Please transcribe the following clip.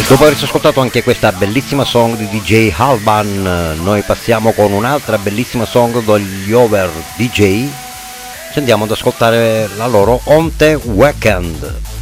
Dopo aver ascoltato anche questa bellissima song di DJ Alban, noi passiamo con un'altra bellissima song degli Over DJ. Ci andiamo ad ascoltare la loro On the Weekend.